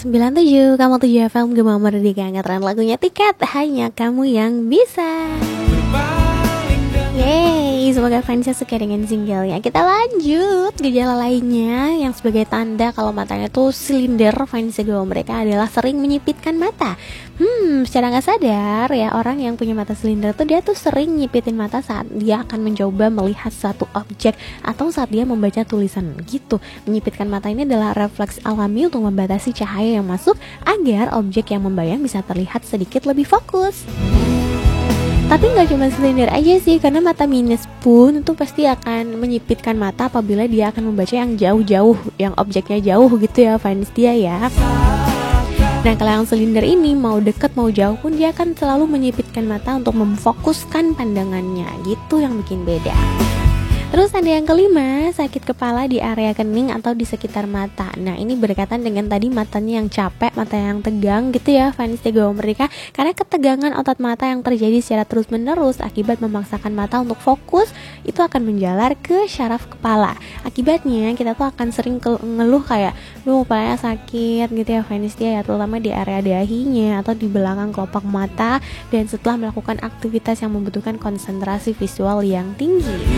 97, kamu 7 FM Gema Merdeka, ngetren lagunya Tiket, hanya kamu yang bisa. Yeay, semoga fansnya suka dengan singlenya. Kita lanjut, gejala lainnya yang sebagai tanda kalau matanya tuh silinder fansnya Gema Merdeka adalah sering menyipitkan mata. Secara gak sadar ya, orang yang punya mata silinder tuh dia tuh sering nyipitin mata saat dia akan mencoba melihat suatu objek atau saat dia membaca tulisan gitu. Menyipitkan mata ini adalah refleks alami untuk membatasi cahaya yang masuk agar objek yang membayang bisa terlihat sedikit lebih fokus. Tapi nggak cuma silinder aja sih, karena mata minus pun itu pasti akan menyipitkan mata apabila dia akan membaca yang jauh-jauh, yang objeknya jauh gitu ya fans dia ya. Nah, kalau yang silinder ini mau deket mau jauh pun dia akan selalu menyipitkan mata untuk memfokuskan pandangannya, gitu yang bikin beda. Terus ada yang kelima, sakit kepala di area kening atau di sekitar mata. Nah, ini berkaitan dengan tadi matanya yang capek, mata yang tegang gitu ya fans Gema Merdeka. Karena ketegangan otot mata yang terjadi secara terus-menerus akibat memaksakan mata untuk fokus, itu akan menjalar ke syaraf kepala. Akibatnya kita tuh akan sering ngeluh kayak, kepalanya sakit gitu ya fans dia ya, terutama di area dahinya atau di belakang kelopak mata dan setelah melakukan aktivitas yang membutuhkan konsentrasi visual yang tinggi.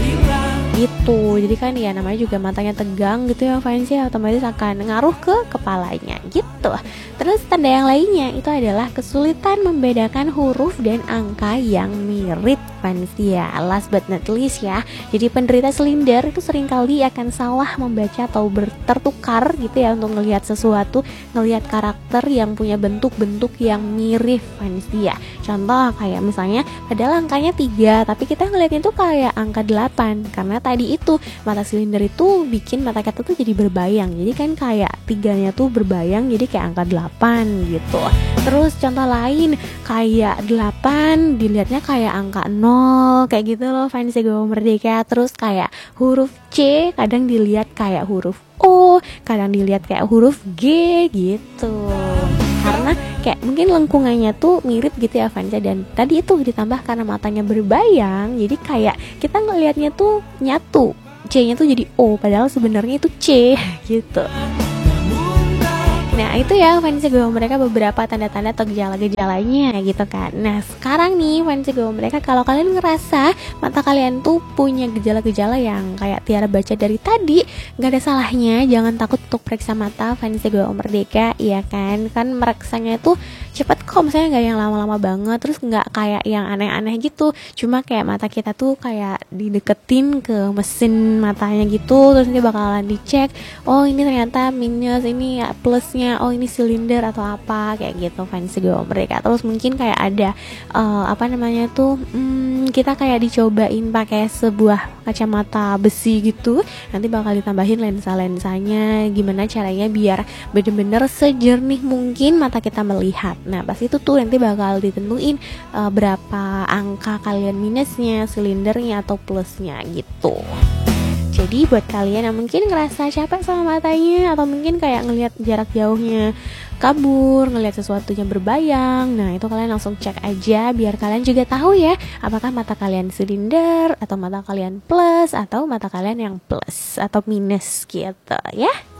Gitu, jadi kan ya namanya juga matanya tegang gitu ya fans ya, otomatis akan ngaruh ke kepalanya gitu. Terus tanda yang lainnya itu adalah kesulitan membedakan huruf dan angka yang mirip fans ya. Last but not least ya, jadi penderita silinder itu seringkali akan salah membaca atau tertukar gitu ya untuk ngelihat sesuatu, ngelihat karakter yang punya bentuk-bentuk yang mirip fans dia. Contoh kayak misalnya padahal angkanya 3 tapi kita ngelihatnya tuh kayak angka 8 karena tadi itu mata silinder itu bikin mata kita tuh jadi berbayang. Jadi kan kayak 3-nya tuh berbayang jadi kayak angka 8 gitu. Terus contoh lain kayak 8 dilihatnya kayak angka 0 kayak gitu loh fans Gema Merdeka. Terus kayak huruf C kadang dilihat kayak huruf O, kadang dilihat kayak huruf G gitu. Karena kayak mungkin lengkungannya tuh mirip gitu ya fans. Dan tadi itu ditambah karena matanya berbayang, jadi kayak kita ngelihatnya tuh nyatu, C-nya tuh jadi O padahal sebenarnya itu C gitu. Nah itu ya fans Gema Merdeka beberapa tanda-tanda atau gejala-gejalanya gitu kan. Nah sekarang nih fans Gema Merdeka, kalau kalian ngerasa mata kalian tuh punya gejala-gejala yang kayak Tiara baca dari tadi, gak ada salahnya jangan takut untuk periksa mata fans Gema Merdeka, iya kan. Kan meriksanya tuh cepet kok, misalnya gak yang lama-lama banget, terus gak kayak yang aneh-aneh gitu. Cuma kayak mata kita tuh kayak dideketin ke mesin matanya gitu, terus nanti bakalan dicek, oh ini ternyata minus, ini ya plusnya, oh ini silinder atau apa kayak gitu fans Gema Merdeka. Terus mungkin kayak ada kita kayak dicobain pakai sebuah kacamata besi gitu, nanti bakal ditambahin lensa-lensanya, gimana caranya biar bener-bener sejernih mungkin mata kita melihat. Nah pas itu tuh nanti bakal ditentuin berapa angka kalian minusnya, silindernya atau plusnya gitu. Jadi buat kalian yang mungkin ngerasa capek sama matanya, atau mungkin kayak ngelihat jarak jauhnya kabur, ngelihat sesuatunya berbayang, nah itu kalian langsung cek aja biar kalian juga tahu ya, apakah mata kalian silinder atau mata kalian plus atau mata kalian yang plus atau minus gitu ya.